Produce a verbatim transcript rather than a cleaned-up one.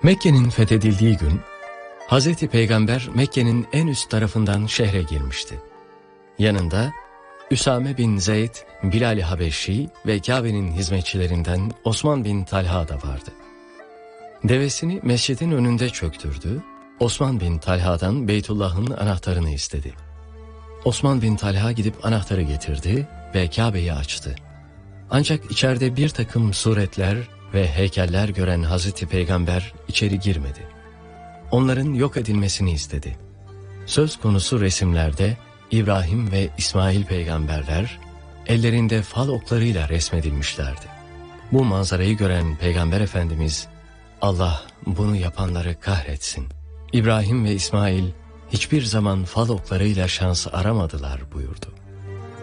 Mekke'nin fethedildiği gün, Hazreti Peygamber Mekke'nin en üst tarafından şehre girmişti. Yanında Üsame bin Zeyd, Bilal-i Habeşi ve Kabe'nin hizmetçilerinden Osman bin Talha da vardı. Devesini mescidin önünde çöktürdü, Osman bin Talha'dan Beytullah'ın anahtarını istedi. Osman bin Talha gidip anahtarı getirdi ve Kabe'yi açtı. Ancak içeride bir takım suretler ve heykeller gören Hazreti Peygamber içeri girmedi. Onların yok edilmesini istedi. Söz konusu resimlerde İbrahim ve İsmail peygamberler ellerinde fal oklarıyla resmedilmişlerdi. Bu manzarayı gören Peygamber Efendimiz, Allah bunu yapanları kahretsin. İbrahim ve İsmail hiçbir zaman fal oklarıyla şans aramadılar buyurdu.